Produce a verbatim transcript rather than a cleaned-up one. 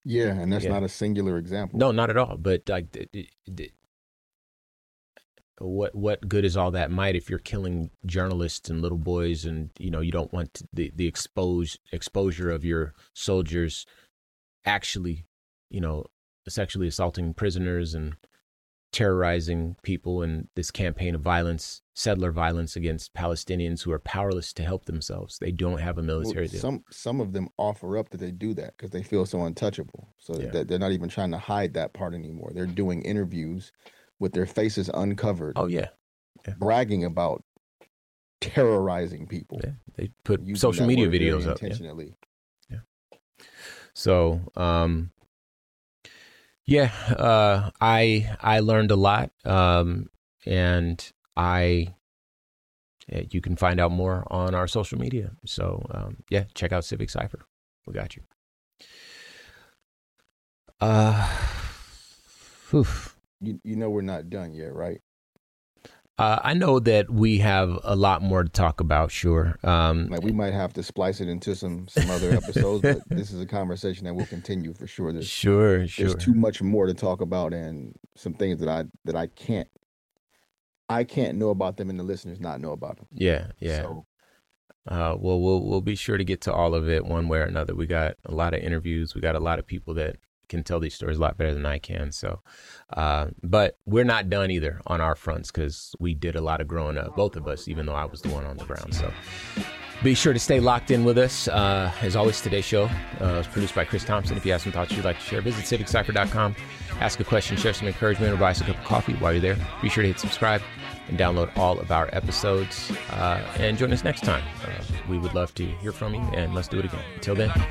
Yeah, and that's Yeah. not a singular example. No, not at all. But like, th- th- th- what what good is all that might if you're killing journalists and little boys, and you know you don't want to, the the expose exposure of your soldiers actually, you know, sexually assaulting prisoners and terrorizing people in this campaign of violence, settler violence against Palestinians who are powerless to help themselves. They don't have a military. Well, deal. some some of them offer up that they do that because they feel so untouchable. So Yeah. that they're not even trying to hide that part anymore. They're doing interviews with their faces uncovered, Oh yeah, bragging about terrorizing people. yeah. They put using social that media word very videos up. Yeah. intentionally. So, um, yeah, uh, I I learned a lot, um, and I uh, you can find out more on our social media. So, um, yeah, check out Civic Cypher. We got you. Uh, whew. You you know we're not done yet, right? Uh, I know that we have a lot more to talk about. Sure. Um, Like we might have to splice it into some some other episodes, but this is a conversation that will continue for sure. There's sure, sure. there's too much more to talk about, and some things that I that I can't I can't know about them, and the listeners not know about them. Yeah, yeah. So, Uh, well, we'll we'll be sure to get to all of it one way or another. We got a lot of interviews. We got a lot of people that can tell these stories a lot better than I can. So, uh, but we're not done either on our fronts because we did a lot of growing up, both of us, even though I was the one on the ground. So be sure to stay locked in with us. Uh, as always, today's show uh, is produced by Chris Thompson. If you have some thoughts you'd like to share, visit civic cypher dot com. Ask a question, share some encouragement, or buy us a cup of coffee while you're there. Be sure to hit subscribe and download all of our episodes. Uh, and join us next time. Uh, we would love to hear from you, and let's do it again. Until then.